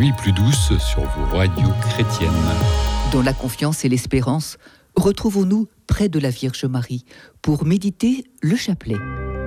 nuit plus douce sur vos radios chrétiennes. Dans la confiance et l'espérance, retrouvons-nous près de la Vierge Marie pour méditer le chapelet.